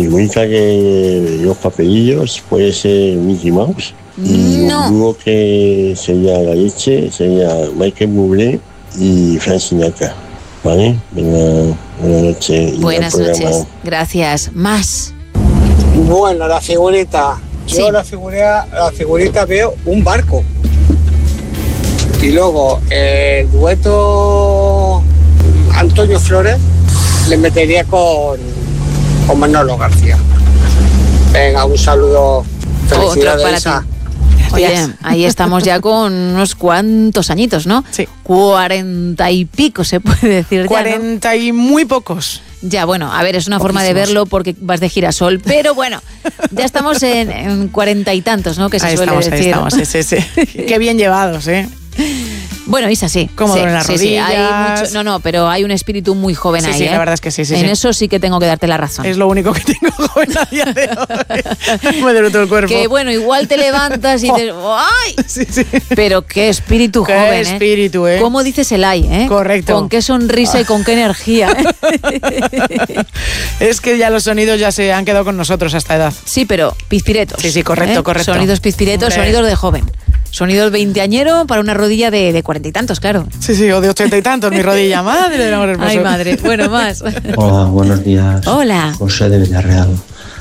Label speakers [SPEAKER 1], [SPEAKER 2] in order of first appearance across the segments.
[SPEAKER 1] única que los papelillos puede ser Mickey Mouse. Y un dúo que sería la leche, sería Michael Bublé y Frank Sinatra. ¿Vale? Buenas noches.
[SPEAKER 2] Buenas noches. Gracias. Más.
[SPEAKER 3] Bueno, la figurita. Yo sí. la figurita veo un barco. Y luego el dueto Antonio Flores le metería con Manolo García. Venga, un saludo. Felicidades
[SPEAKER 2] para ti. Oye, ahí estamos ya con unos cuantos añitos, ¿no?
[SPEAKER 4] Sí.
[SPEAKER 2] 40 y pico se puede decir.
[SPEAKER 4] 40 y muy pocos.
[SPEAKER 2] Ya, bueno, a ver, es una forma de verlo porque vas de girasol, pero bueno, ya estamos en 40 y tantos, ¿no? Que se suele decir.
[SPEAKER 4] Ahí estamos, sí. Qué bien llevados, ¿eh?
[SPEAKER 2] Bueno, Isa, sí.
[SPEAKER 4] Cómodo en las rodillas.
[SPEAKER 2] Sí, hay mucho, no, pero hay un espíritu muy joven ahí,
[SPEAKER 4] Sí, la verdad es que sí.
[SPEAKER 2] En eso sí que tengo que darte la razón.
[SPEAKER 4] Es lo único que tengo joven a día de hoy. Me duele todo el cuerpo.
[SPEAKER 2] Que bueno, igual te levantas y te... ¡Ay!
[SPEAKER 4] Sí.
[SPEAKER 2] Pero qué espíritu joven,
[SPEAKER 4] Qué espíritu, ¿eh?
[SPEAKER 2] ¿Cómo dices el ay, eh?
[SPEAKER 4] Correcto.
[SPEAKER 2] Con qué sonrisa y con qué energía, ¿eh?
[SPEAKER 4] Es que ya los sonidos ya se han quedado con nosotros a esta edad.
[SPEAKER 2] Sí, pero pizpiretos.
[SPEAKER 4] Sí, correcto.
[SPEAKER 2] Sonidos pizpiretos, sonidos de joven. Sonido veinteañero para una rodilla de 40 y tantos, claro.
[SPEAKER 4] Sí, o de 80 y tantos, mi rodilla. Madre del amor hermoso.
[SPEAKER 2] Ay, madre. Bueno, más.
[SPEAKER 5] Hola, buenos días.
[SPEAKER 2] Hola.
[SPEAKER 5] José de Villarreal.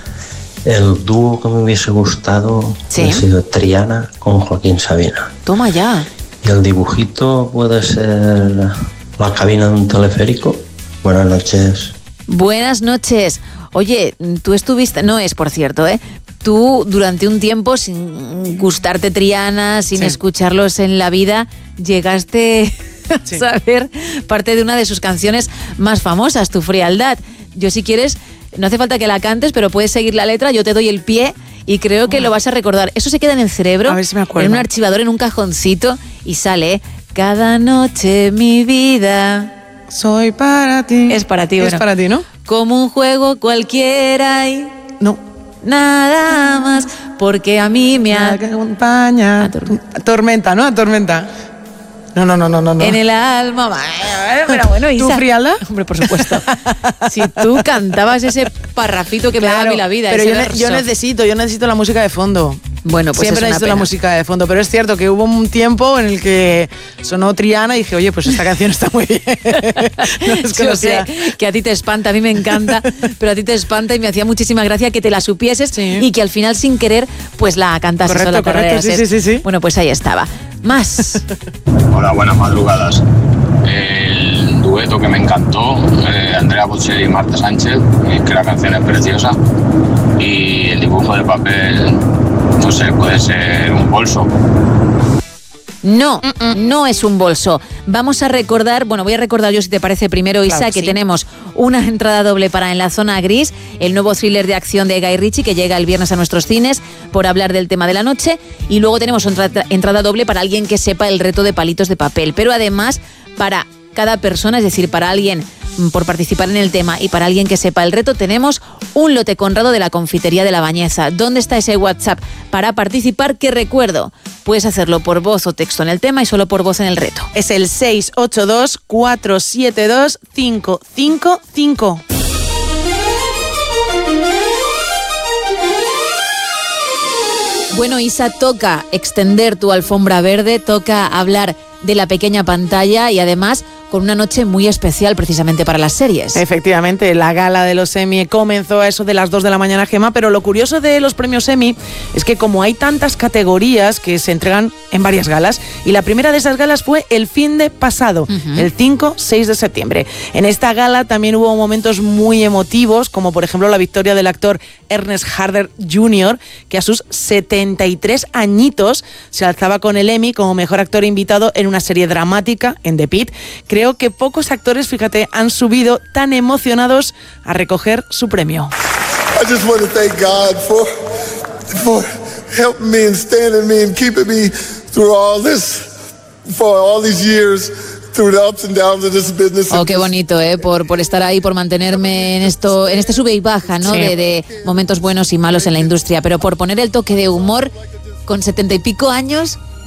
[SPEAKER 5] El dúo que me hubiese gustado ha sido Triana con Joaquín Sabina.
[SPEAKER 2] Toma ya.
[SPEAKER 5] Y el dibujito puede ser la cabina de un teleférico. Buenas noches.
[SPEAKER 2] Buenas noches. Oye, tú estuviste... No es, por cierto, ¿eh? Tú, durante un tiempo, sin gustarte Triana, sin escucharlos en la vida, llegaste a saber parte de una de sus canciones más famosas, Tu Frialdad. Yo, si quieres, no hace falta que la cantes, pero puedes seguir la letra, yo te doy el pie y creo que lo vas a recordar. Eso se queda en el cerebro,
[SPEAKER 4] a ver si me acuerdo.
[SPEAKER 2] En un archivador, en un cajoncito, y sale cada noche mi vida.
[SPEAKER 4] Soy para ti.
[SPEAKER 2] Es para ti,
[SPEAKER 4] Es para ti, ¿no?
[SPEAKER 2] Como un juego cualquiera y...
[SPEAKER 4] No.
[SPEAKER 2] Nada más, porque a mí me
[SPEAKER 4] acompaña. Tormenta, ¿no? Atormenta. No.
[SPEAKER 2] En el alma. Pero bueno, Isa.
[SPEAKER 4] ¿Tu frialdad?
[SPEAKER 2] Hombre, por supuesto. Si tú cantabas ese parrafito que me da a mí la vida.
[SPEAKER 4] Pero yo necesito la música de fondo.
[SPEAKER 2] Bueno, pues
[SPEAKER 4] siempre necesito la música de fondo, pero es cierto que hubo un tiempo en el que sonó Triana y dije, oye, pues esta canción está muy bien.
[SPEAKER 2] Yo sé que a ti te espanta, a mí me encanta, pero a ti te espanta y me hacía muchísima gracia que te la supieses y que al final sin querer pues la cantases o la tarareases.
[SPEAKER 4] Sí.
[SPEAKER 2] Bueno, pues ahí estaba. Más.
[SPEAKER 6] Hola, buenas madrugadas. El dueto que me encantó, Andrea Bocelli y Marta Sánchez, que la canción es preciosa, y el dibujo de papel, no sé, puede ser un bolso.
[SPEAKER 2] No es un bolso. Vamos a recordar, voy a recordar yo si te parece primero, Isa, claro que tenemos una entrada doble para En la zona gris, el nuevo thriller de acción de Guy Ritchie que llega el viernes a nuestros cines por hablar del tema de la noche, y luego tenemos otra entrada doble para alguien que sepa el reto de palitos de papel, pero además para cada persona, es decir, para alguien por participar en el tema y para alguien que sepa el reto, tenemos un lote Conrado de la Confitería de La Bañeza. ¿Dónde está ese WhatsApp para participar? Que recuerdo, puedes hacerlo por voz o texto en el tema y solo por voz en el reto.
[SPEAKER 4] Es el 682-472-555.
[SPEAKER 2] Bueno, Isa, toca extender tu alfombra verde, toca hablar de la pequeña pantalla y además con una noche muy especial precisamente para las series.
[SPEAKER 4] Efectivamente, la gala de los Emmy comenzó a eso de las 2 de la mañana, Gemma, pero lo curioso de los premios Emmy es que como hay tantas categorías que se entregan en varias galas, y la primera de esas galas fue el fin de pasado, el 5-6 de septiembre. En esta gala también hubo momentos muy emotivos, como por ejemplo la victoria del actor Ernest Harder Jr., que a sus 73 añitos se alzaba con el Emmy como mejor actor invitado en una serie dramática, en The Pitt. Creo que pocos actores, fíjate, han subido tan emocionados a recoger su premio.
[SPEAKER 7] I just want to thank God for helping me and standing me and keeping me through all this, for all these years, through the ups and downs of this business.
[SPEAKER 2] Oh, qué bonito, por estar ahí, por mantenerme en este sube y baja, ¿no? Sí. De momentos buenos y malos en la industria, pero por poner el toque de humor con 70 y pico años.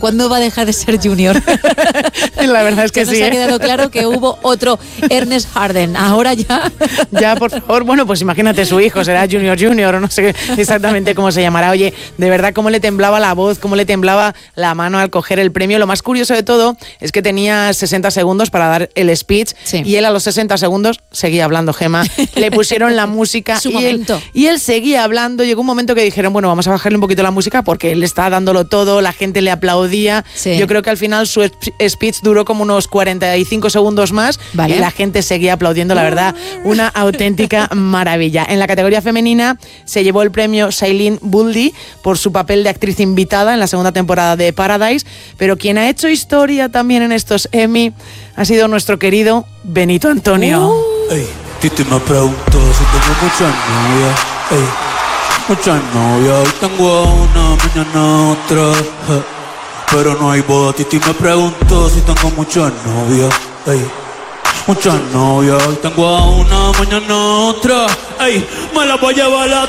[SPEAKER 2] ¿cuándo va a dejar de ser Junior?
[SPEAKER 4] La verdad es que sí.
[SPEAKER 2] Nos ha quedado claro que hubo otro Ernest Harden. Ahora ya.
[SPEAKER 4] Ya, por favor. Bueno, pues imagínate su hijo, será Junior o no sé exactamente cómo se llamará. Oye, de verdad, cómo le temblaba la voz, cómo le temblaba la mano al coger el premio. Lo más curioso de todo es que tenía 60 segundos para dar el speech y él a los 60 segundos seguía hablando, Gemma. Le pusieron la música y él seguía hablando. Llegó un momento que dijeron, bueno, vamos a bajarle un poquito la música porque él está dándolo todo, la gente le aplaudía. Sí. Yo creo que al final su speech duró como unos 45 segundos más y la gente seguía aplaudiendo, la verdad, una auténtica maravilla. En la categoría femenina se llevó el premio Shailene Woodley por su papel de actriz invitada en la segunda temporada de Paradise, pero quien ha hecho historia también en estos Emmy ha sido nuestro querido Benito Antonio.
[SPEAKER 8] Ey, Titi me preguntó si tengo muchas novias. Ey, muchas novias, hoy tengo una, mañana otra. Pero no hay boda. Titi me preguntó si tengo muchas novias. Ey, muchas novias, hoy tengo una, mañana otra. Ey, me la voy a llevar a